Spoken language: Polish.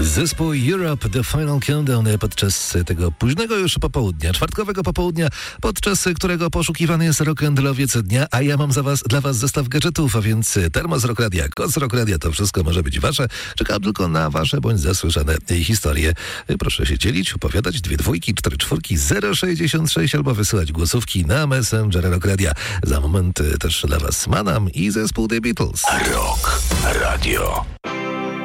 Zespół Europe, The Final Countdown podczas tego późnego już popołudnia, czwartkowego popołudnia, podczas którego poszukiwany jest rock'n'rollowiec dnia, a ja mam dla was zestaw gadżetów, a więc termos Rock Radia, koc Rock Radia, to wszystko może być wasze. Czekam tylko na wasze bądź zasłyszane historie. Proszę się dzielić, opowiadać 2 2, 4 4, 066 albo wysyłać głosówki na Messenger Rock Radia. Za moment też dla was Manam i zespół The Beatles. Rock Radio.